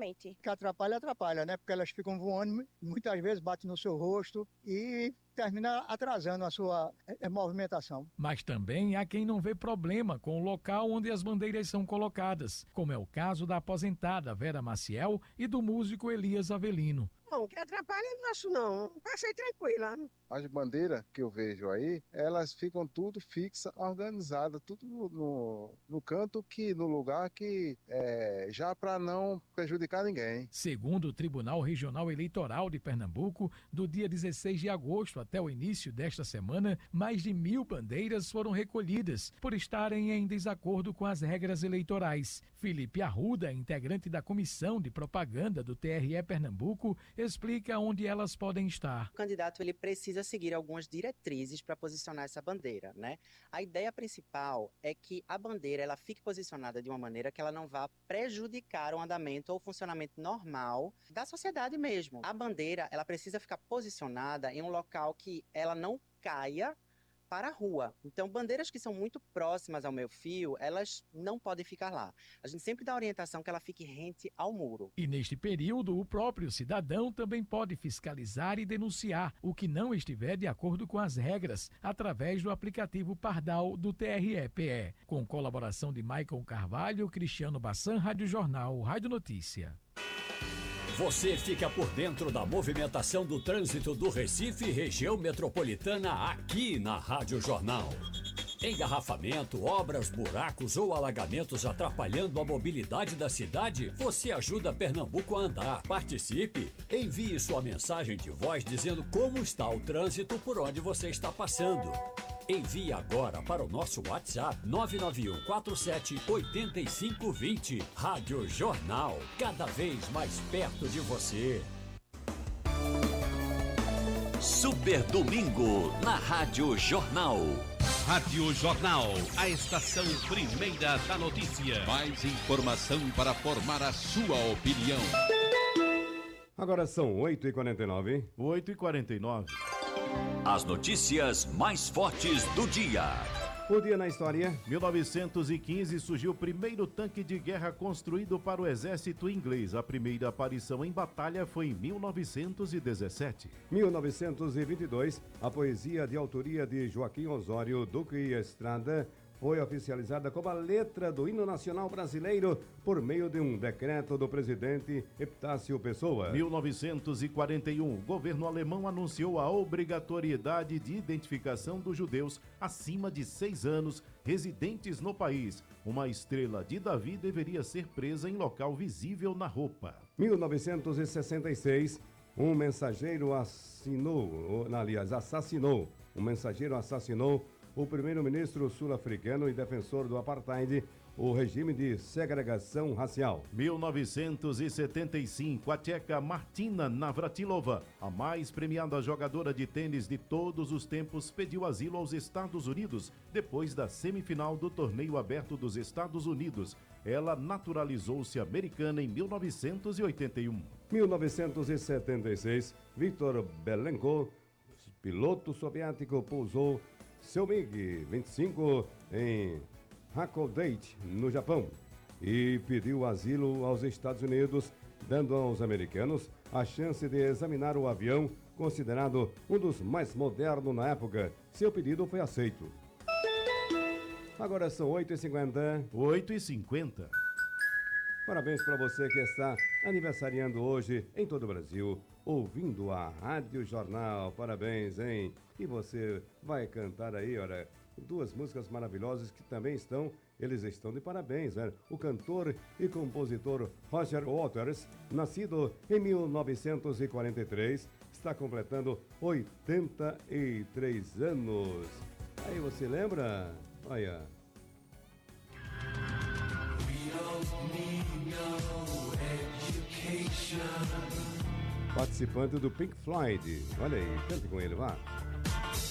exatamente. Que atrapalha, né? Porque elas ficam voando, muitas vezes bate no seu rosto e termina atrasando a sua movimentação. Mas também há quem não vê problema com o local onde as bandeiras são colocadas, como é o caso da aposentada Vera Maciel e do músico Elias Avelino. Bom, que atrapalha eu não acho não. Passei tranquila. As bandeiras que eu vejo aí, elas ficam tudo fixa, organizada, tudo no canto, no lugar que já para não prejudicar ninguém. Segundo o Tribunal Regional Eleitoral de Pernambuco, do dia 16 de agosto até o início desta semana, mais de 1.000 bandeiras foram recolhidas por estarem em desacordo com as regras eleitorais. Felipe Arruda, integrante da Comissão de Propaganda do TRE Pernambuco, explica onde elas podem estar. O candidato ele precisa seguir algumas diretrizes para posicionar essa bandeira, né? A ideia principal é que a bandeira ela fique posicionada de uma maneira que ela não vá prejudicar o andamento ou o funcionamento normal da sociedade mesmo. A bandeira ela precisa ficar posicionada em um local que ela não caia para a rua. Então, bandeiras que são muito próximas ao meio fio, elas não podem ficar lá. A gente sempre dá a orientação que ela fique rente ao muro. E neste período, o próprio cidadão também pode fiscalizar e denunciar o que não estiver de acordo com as regras, através do aplicativo Pardal do TRE-PE. Com colaboração de Maicon Carvalho, Cristiano Bassan, Rádio Jornal, Rádio Notícia. Você fica por dentro da movimentação do trânsito do Recife e região metropolitana aqui na Rádio Jornal. Engarrafamento, obras, buracos ou alagamentos atrapalhando a mobilidade da cidade? Você ajuda Pernambuco a andar. Participe! Envie sua mensagem de voz dizendo como está o trânsito por onde você está passando. Envie agora para o nosso WhatsApp 991478520. Rádio Jornal, cada vez mais perto de você. Super Domingo na Rádio Jornal. Rádio Jornal, a estação primeira da notícia. Mais informação para formar a sua opinião. Agora são 8h49. 8h49. As notícias mais fortes do dia. O dia na história. 1915 surgiu o primeiro tanque de guerra construído para o exército inglês. A primeira aparição em batalha foi em 1917. 1922, a poesia de autoria de Joaquim Osório Duque e Estrada foi oficializada como a letra do hino nacional brasileiro por meio de um decreto do presidente Epitácio Pessoa. 1941, o governo alemão anunciou a obrigatoriedade de identificação dos judeus acima de 6 anos residentes no país. Uma estrela de Davi deveria ser presa em local visível na roupa. 1966, um mensageiro assassinou o primeiro-ministro sul-africano e defensor do apartheid, o regime de segregação racial. 1975, a tcheca Martina Navratilova, a mais premiada jogadora de tênis de todos os tempos, pediu asilo aos Estados Unidos depois da semifinal do Torneio Aberto dos Estados Unidos. Ela naturalizou-se americana em 1981. 1976, Viktor Belenko, piloto soviético, pousou seu MiG-25 em Hakodate, no Japão, e pediu asilo aos Estados Unidos, dando aos americanos a chance de examinar o avião, considerado um dos mais modernos na época. Seu pedido foi aceito. Agora são 8h50. 8h50. Parabéns para você que está aniversariando hoje em todo o Brasil, ouvindo a Rádio Jornal. Parabéns, hein? E você vai cantar aí, olha, duas músicas maravilhosas que também eles estão de parabéns, né? O cantor e compositor Roger Waters, nascido em 1943, está completando 83 anos. Aí você lembra? Olha. Participante do Pink Floyd. Olha aí, cante com ele, vá.